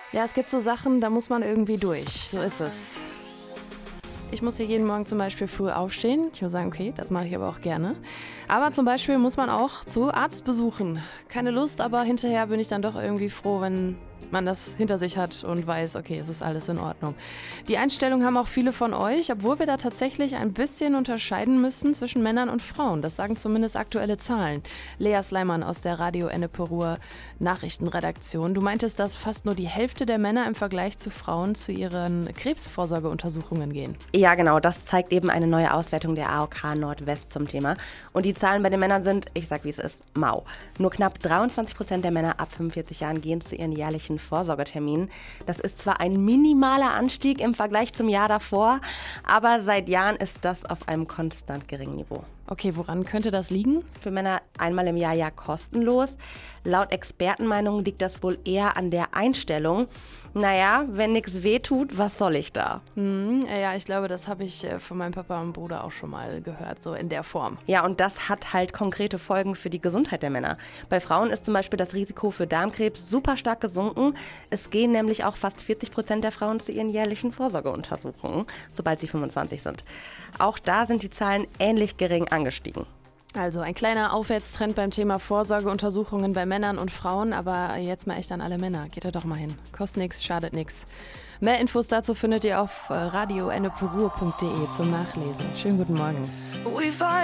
Ja, es gibt so Sachen, da muss man irgendwie durch. So ist es. Ich muss hier jeden Morgen zum Beispiel früh aufstehen. Ich muss sagen, okay, das mache ich aber auch gerne. Aber zum Beispiel muss man auch zu Arztbesuchen. Keine Lust, aber hinterher bin ich dann doch irgendwie froh, wenn man das hinter sich hat und weiß, okay, es ist alles in Ordnung. Die Einstellung haben auch viele von euch, obwohl wir da tatsächlich ein bisschen unterscheiden müssen zwischen Männern und Frauen. Das sagen zumindest aktuelle Zahlen. Lea Sleiman aus der Radio Ennepe Ruhr Nachrichtenredaktion. Du meintest, dass fast nur die Hälfte der Männer im Vergleich zu Frauen zu ihren Krebsvorsorgeuntersuchungen gehen. Ja, genau, das zeigt eben eine neue Auswertung der AOK Nordwest zum Thema. Und die Zahlen bei den Männern sind, ich sag wie es ist, mau. Nur knapp 23% der Männer ab 45 Jahren gehen zu ihren jährlichen Vorsorgeterminen. Das ist zwar ein minimaler Anstieg im Vergleich zum Jahr davor, aber seit Jahren ist das auf einem konstant geringen Niveau. Okay, woran könnte das liegen? Für Männer einmal im Jahr ja kostenlos. Laut Expertenmeinung liegt das wohl eher an der Einstellung. Naja, wenn nichts wehtut, was soll ich da? Ja, ich glaube, das habe ich von meinem Papa und Bruder auch schon mal gehört, so in der Form. Ja, und das hat halt konkrete Folgen für die Gesundheit der Männer. Bei Frauen ist zum Beispiel das Risiko für Darmkrebs super stark gesunken. Es gehen nämlich auch fast 40% der Frauen zu ihren jährlichen Vorsorgeuntersuchungen, sobald sie 25 sind. Auch da sind die Zahlen ähnlich gering angestiegen. Also ein kleiner Aufwärtstrend beim Thema Vorsorgeuntersuchungen bei Männern und Frauen, aber jetzt mal echt an alle Männer. Geht da doch mal hin. Kostet nichts, schadet nichts. Mehr Infos dazu findet ihr auf radioenneperuhr.de zum Nachlesen. Schönen guten Morgen.